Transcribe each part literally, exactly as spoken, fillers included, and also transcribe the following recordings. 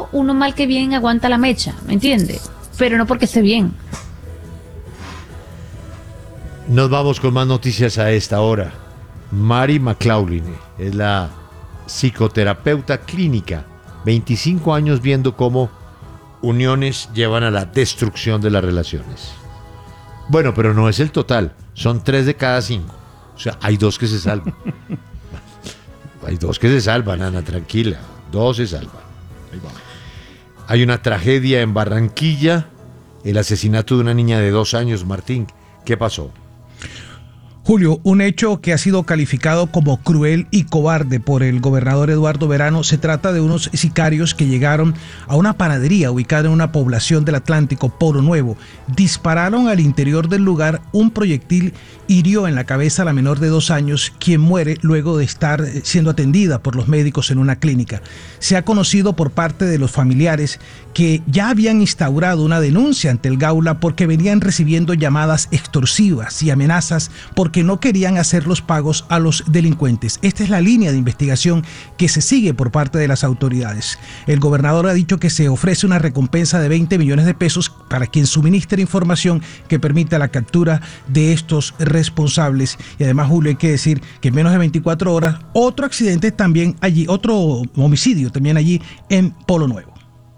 eso uno mal que bien aguanta la mecha, ¿me entiende? Pero no porque esté bien. Nos vamos con más noticias a esta hora. Mary McLaughlin es la psicoterapeuta clínica, veinticinco años viendo cómo uniones llevan a la destrucción de las relaciones. Bueno, pero no es el total, son tres de cada cinco. O sea, hay dos que se salvan. Hay dos que se salvan, Ana, tranquila. Dos se salvan. Ahí vamos. Hay una tragedia en Barranquilla, el asesinato de una niña de dos años, Martín. ¿Qué pasó? Julio, un hecho que ha sido calificado como cruel y cobarde por el gobernador Eduardo Verano. Se trata de unos sicarios que llegaron a una panadería ubicada en una población del Atlántico, Polo Nuevo. Dispararon al interior del lugar, un proyectil hirió en la cabeza a la menor de dos años, quien muere luego de estar siendo atendida por los médicos en una clínica. Se ha conocido por parte de los familiares que ya habían instaurado una denuncia ante el Gaula porque venían recibiendo llamadas extorsivas y amenazas porque que no querían hacer los pagos a los delincuentes. Esta es la línea de investigación que se sigue por parte de las autoridades. El gobernador ha dicho que se ofrece una recompensa de veinte millones de pesos para quien suministre información que permita la captura de estos responsables. Y además, Julio, hay que decir que en menos de veinticuatro horas, otro accidente también allí, otro homicidio también allí en Polo Nuevo.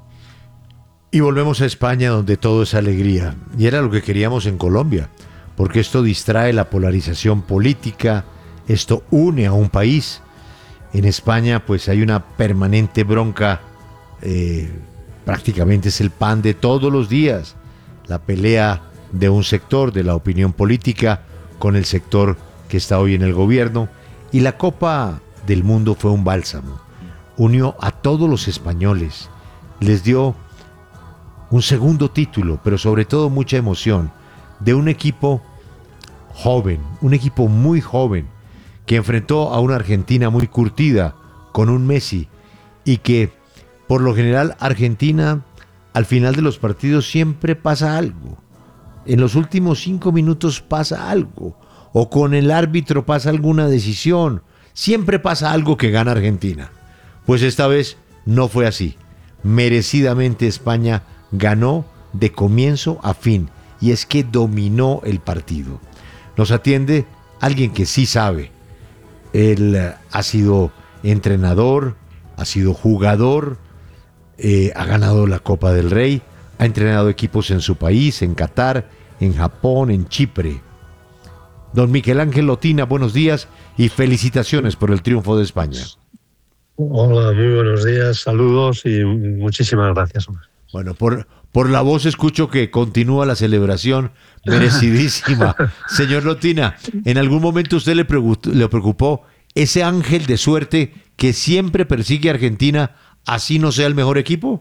Y volvemos a España, donde todo es alegría. Y era lo que queríamos en Colombia, porque esto distrae la polarización política, esto une a un país. En España pues hay una permanente bronca, eh, prácticamente es el pan de todos los días, la pelea de un sector de la opinión política con el sector que está hoy en el gobierno, y la Copa del Mundo fue un bálsamo, unió a todos los españoles, les dio un segundo título, pero sobre todo mucha emoción, de un equipo joven, un equipo muy joven, que enfrentó a una Argentina muy curtida, con un Messi, y que por lo general Argentina al final de los partidos siempre pasa algo, en los últimos cinco minutos pasa algo, o con el árbitro pasa alguna decisión, siempre pasa algo que gana Argentina. Pues esta vez no fue así, merecidamente España ganó de comienzo a fin, y es que dominó el partido. Nos atiende alguien que sí sabe. Él ha sido entrenador, ha sido jugador, eh, ha ganado la Copa del Rey, ha entrenado equipos en su país, en Qatar, en Japón, en Chipre. Don Miguel Ángel Lotina, buenos días y felicitaciones por el triunfo de España. Hola, muy buenos días, saludos y muchísimas gracias. Bueno, por, por la voz escucho que continúa la celebración merecidísima. Señor Lotina, ¿en algún momento usted le, preguntó, le preocupó ese ángel de suerte que siempre persigue a Argentina, así no sea el mejor equipo?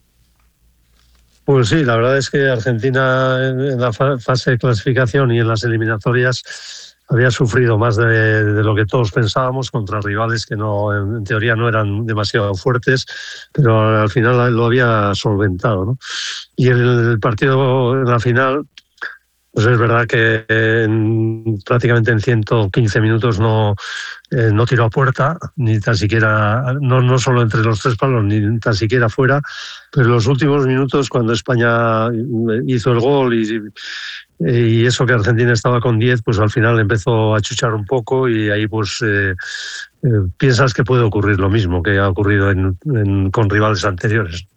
Pues sí, la verdad es que Argentina en la fase de clasificación y en las eliminatorias había sufrido más de, de lo que todos pensábamos contra rivales que no, en teoría no eran demasiado fuertes, pero al final lo había solventado, ¿no? Y en el partido, en la final, pues es verdad que en, prácticamente en ciento quince minutos no, eh, no tiró a puerta, ni tan siquiera, no, no solo entre los tres palos, ni tan siquiera fuera, pero en los últimos minutos, cuando España hizo el gol y, y eso que Argentina estaba con diez, pues al final empezó a chuchar un poco y ahí pues eh, eh, piensas que puede ocurrir lo mismo que ha ocurrido en, en, con rivales anteriores.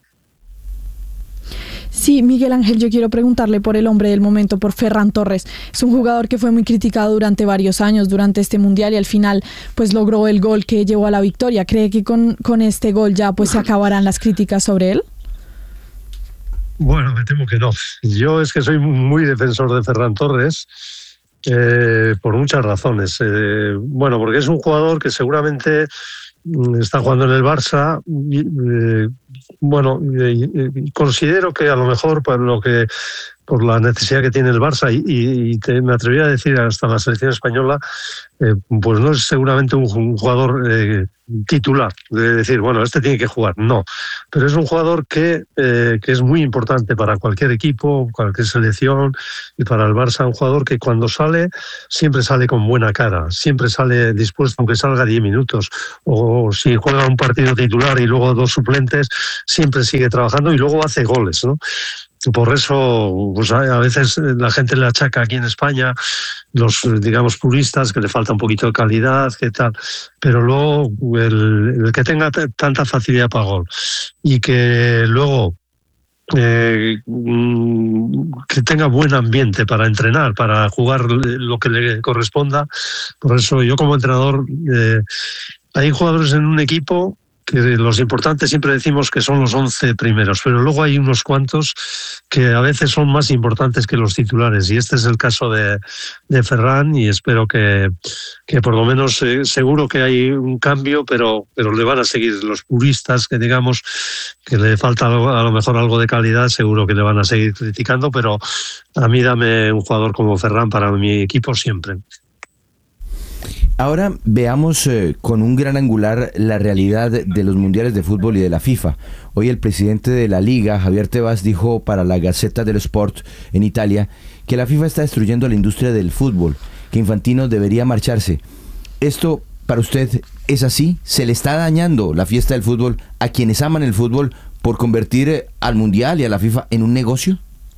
Sí, Miguel Ángel, yo quiero preguntarle por el hombre del momento, por Ferran Torres. Es un jugador que fue muy criticado durante varios años, durante este mundial, y al final pues logró el gol que llevó a la victoria. ¿Cree que con, con este gol ya pues se acabarán las críticas sobre él? Bueno, me temo que no. Yo es que soy muy defensor de Ferran Torres eh, por muchas razones. Eh, bueno, porque es un jugador que seguramente está jugando en el Barça. Eh, bueno, eh, considero que a lo mejor para lo que por la necesidad que tiene el Barça y, y, y te, me atrevería a decir hasta la selección española, eh, pues no es seguramente un, un jugador eh, titular, de decir, bueno, este tiene que jugar, no, pero es un jugador que, eh, que es muy importante para cualquier equipo, cualquier selección y para el Barça, un jugador que cuando sale siempre sale con buena cara, siempre sale dispuesto, aunque salga diez minutos, o si juega un partido titular y luego dos suplentes, siempre sigue trabajando y luego hace goles, ¿no? Por eso, pues a veces la gente le achaca aquí en España, los, digamos, puristas, que le falta un poquito de calidad, que tal. Pero luego, el, el que tenga t- tanta facilidad para gol y que luego eh, que tenga buen ambiente para entrenar, para jugar lo que le corresponda. Por eso yo como entrenador, eh, hay jugadores en un equipo que los importantes siempre decimos que son los once primeros, pero luego hay unos cuantos que a veces son más importantes que los titulares, y este es el caso de, de Ferran, y espero que, que por lo menos eh, seguro que hay un cambio, pero, pero le van a seguir los puristas, que digamos que le falta algo, a lo mejor algo de calidad, seguro que le van a seguir criticando, pero a mí dame un jugador como Ferran para mi equipo siempre. Ahora veamos eh, con un gran angular la realidad de los mundiales de fútbol y de la FIFA. Hoy el presidente de la Liga, Javier Tebas, dijo para la Gazzetta dello Sport en Italia que la FIFA está destruyendo la industria del fútbol, que Infantino debería marcharse. ¿Esto para usted es así? ¿Se le está dañando la fiesta del fútbol a quienes aman el fútbol por convertir al mundial y a la FIFA en un negocio?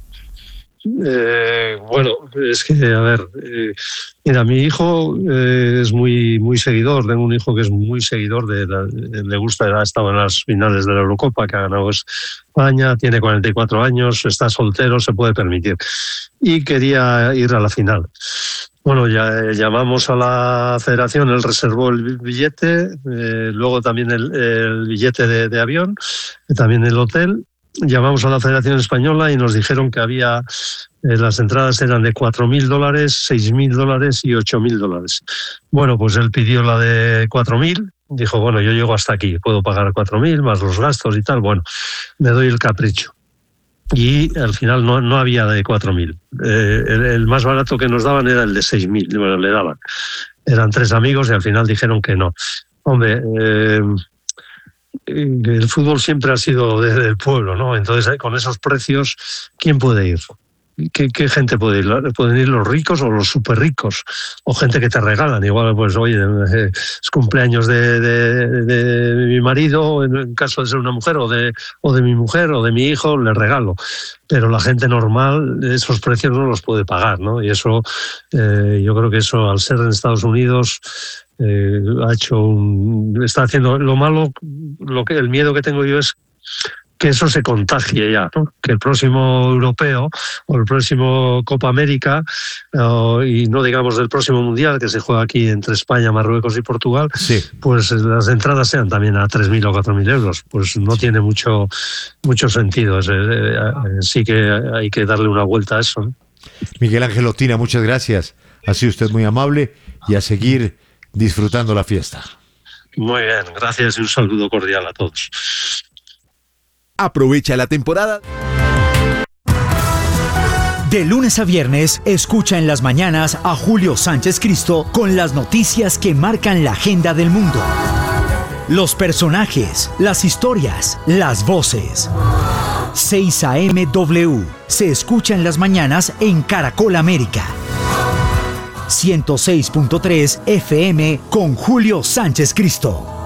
Eh, bueno, es que, a ver, eh, mira, mi hijo eh, es muy muy seguidor, tengo un hijo que es muy seguidor, de, la, de le gusta, ha estado en las finales de la Eurocopa, que ha ganado España, tiene cuarenta y cuatro años, está soltero, se puede permitir, y quería ir a la final. Bueno, ya eh, llamamos a la federación, él reservó el billete, eh, luego también el, el billete de, de avión, también el hotel. Llamamos a la Federación Española y nos dijeron que había, eh, las entradas eran de cuatro mil dólares, seis mil dólares y ocho mil dólares. Bueno, pues él pidió la de cuatro mil, dijo, bueno, yo llego hasta aquí, puedo pagar cuatro mil más los gastos y tal, bueno, me doy el capricho. Y al final no, no había de cuatro mil. Eh, el, el más barato que nos daban era el de seis mil, bueno, le daban. Eran tres amigos y al final dijeron que no. Hombre, eh, el fútbol siempre ha sido desde el pueblo, ¿no? Entonces, con esos precios, ¿quién puede ir? ¿Qué, qué gente puede ir? ¿Pueden ir los ricos o los súper ricos? O gente que te regalan. Igual, pues, oye, es cumpleaños de, de, de mi marido, en caso de ser una mujer, o de, o de mi mujer, o de mi hijo, le regalo. Pero la gente normal, esos precios no los puede pagar, ¿no? Y eso, eh, yo creo que eso, al ser en Estados Unidos, eh, ha hecho un, está haciendo lo malo. Lo que el miedo que tengo yo es que eso se contagie ya, ¿no? Que el próximo europeo o el próximo Copa América, uh, y no digamos del próximo mundial que se juega aquí entre España, Marruecos y Portugal, sí, pues las entradas sean también a tres mil o cuatro mil euros. Pues no tiene mucho mucho sentido. Es, eh, sí que hay que darle una vuelta a eso, ¿no? Miguel Ángel Otina, muchas gracias. Ha sido usted muy amable y a seguir disfrutando la fiesta. Muy bien, gracias y un saludo cordial a todos. Aprovecha la temporada. De lunes a viernes, escucha en las mañanas a Julio Sánchez Cristo con las noticias que marcan la agenda del mundo. Los personajes, las historias, las voces. seis A M W se escucha en las mañanas en Caracol América. ciento seis punto tres F M con Julio Sánchez Cristo.